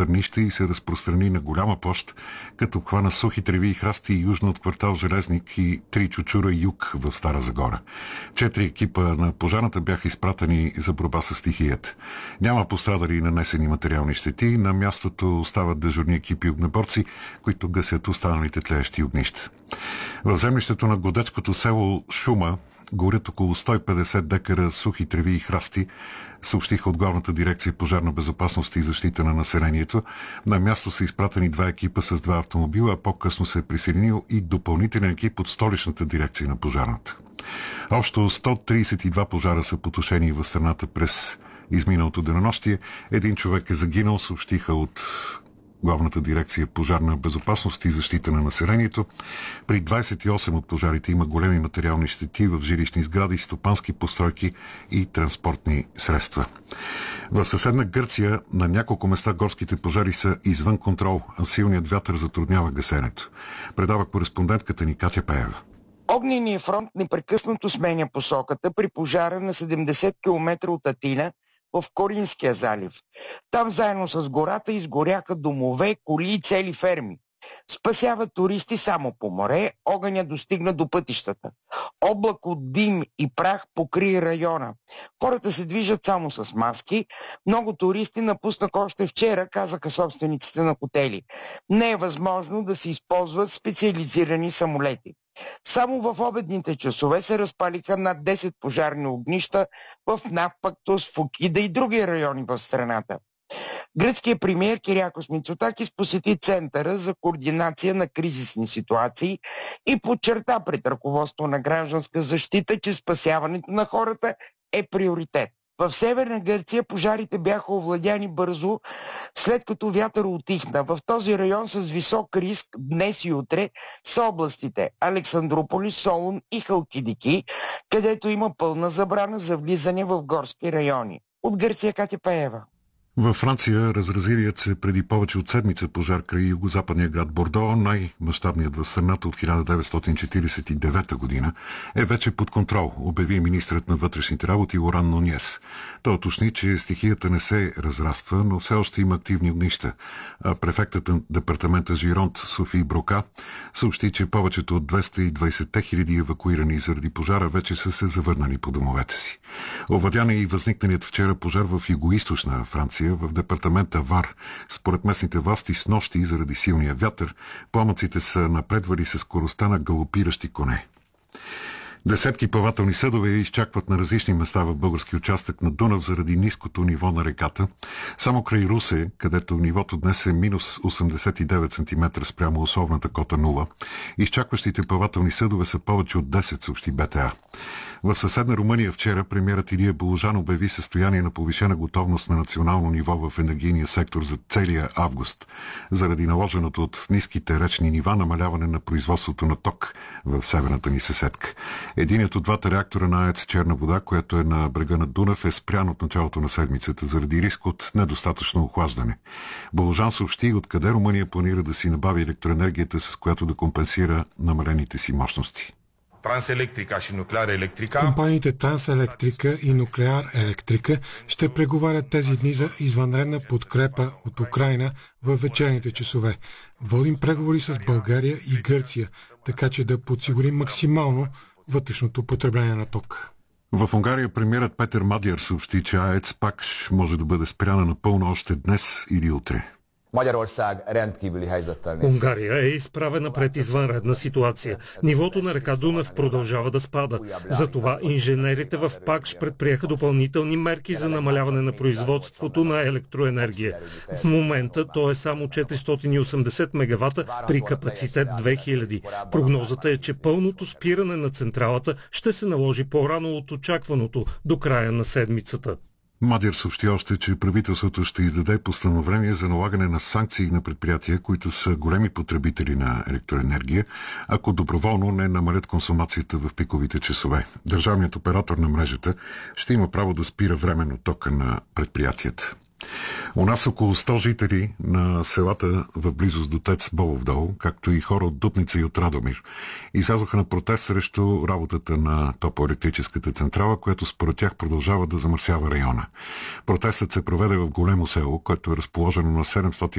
стърнища и се разпространи на голяма площ, като обхвана сухи треви и храсти южно от квартал Железник и 3 чучура юг в Стара Загора. 4 екипа на пожарната бяха изпратени за борба с стихията. Няма пострадали и нанесени материални щети. На мястото остават дежурни екипи огнеборци, които гасят останалите тлеещи огнища. В землището на годецкото село Шума горят около 150 декара сухи треви и храсти, съобщиха от Главната дирекция пожарна безопасност и защита на населението. На място са изпратени 2 екипа с 2 автомобила, а по-късно се е присъединил и допълнителен екип от столичната дирекция на пожарната. Общо 132 пожара са потушени в страната през изминалото денонощие. 1 човек е загинал, съобщиха от Главната дирекция пожарна безопасност и защита на населението. При 28 от пожарите има големи материални щети в жилищни сгради, стопански постройки и транспортни средства. В съседна Гърция на няколко места горските пожари са извън контрол, а силният вятър затруднява гасенето. Предава кореспондентката ни Катя Пеева. Огненият фронт непрекъснато сменя посоката при пожара на 70 км от Атина в Коринския залив. Там заедно с гората изгоряха домове, коли и цели ферми. Спасяват туристи само по море, огъня достигна до пътищата. Облак от дим и прах покри района. Хората се движат само с маски. Много туристи напуснаха още вчера, казаха собствениците на хотели. Не е възможно да се използват специализирани самолети. Само в обедните часове се разпалиха над 10 пожарни огнища в Навпактос, Фокида и други райони в страната. Гръцкият премиер Кириакос Мицотакис посети Центъра за координация на кризисни ситуации и подчерта пред ръководство на гражданска защита, че спасяването на хората е приоритет. В Северна Гърция пожарите бяха овладяни бързо, след като вятър утихна. В този район с висок риск днес и утре са областите Александрополис, Солун и Халкидики, където има пълна забрана за влизане в горски райони. От Гърция Катя Пеева. Във Франция разразилият се преди повече от седмица пожар край югозападния град Бордо, най-мащабният в страната от 1949 година, е вече под контрол, обяви министрът на вътрешните работи Лоран Нуньес. Той уточни, че стихията не се разраства, но все още има активни огнища. А префектът на департамента Жиронт Софи Брока съобщи, че повечето от 220 хиляди евакуирани заради пожара вече са се завърнали по домовете си. Овладян е и възникналият вчера пожар в югоизточна Франция, в департамента Вар. Според местните власти с нощи заради силния вятър, пламъците са напредвали с скоростта на галопиращи коне. Десетки плавателни съдове изчакват на различни места в български участък на Дунав заради ниското ниво на реката. Само край Русе, където нивото днес е минус 89 см спрямо условната кота 0, изчакващите плавателни съдове са повече от 10, съобщи БТА. В съседна Румъния вчера премиерът Илия Боложан обяви състояние на повишена готовност на национално ниво в енергийния сектор за целия август, заради наложеното от ниските речни нива намаляване на производството на ток в северната ни съседка. Единият от двата реактора на АЕЦ Черна вода, което е на брега на Дунав, е спрян от началото на седмицата заради риск от недостатъчно охлаждане. Боложан съобщи откъде Румъния планира да си набави електроенергията, с която да компенсира намалените си мощности. Транселектрика и Нуклеар Електрика. Компаниите Транселектрика и Нуклеар Електрика ще преговарят тези дни за извънредна подкрепа от Украйна в вечерните часове. Водим преговори с България и Гърция, така че да подсигурим максимално вътрешното потребление на ток. В Унгария премиерът Петър Мадяр съобщи, че АЕЦ пак може да бъде спряна напълно още днес или утре. Унгария е изправена пред извънредна ситуация. Нивото на река Дунав продължава да спада. Затова инженерите в ПАКШ предприеха допълнителни мерки за намаляване на производството на електроенергия. В момента то е само 480 мегавата при капацитет 2000. Прогнозата е, че пълното спиране на централата ще се наложи по-рано от очакваното до края на седмицата. Мадяр съобщи още, че правителството ще издаде постановление за налагане на санкции на предприятия, които са големи потребители на електроенергия, ако доброволно не намалят консумацията в пиковите часове. Държавният оператор на мрежата ще има право да спира временно тока на предприятията. У нас около 100 жители на селата в близост до ТЕЦ Бобов дол, както и хора от Дупница и от Радомир, излязоха на протест срещу работата на топлоелектрическата централа, която според тях продължава да замърсява района. Протестът се проведе в Големо село, което е разположено на 700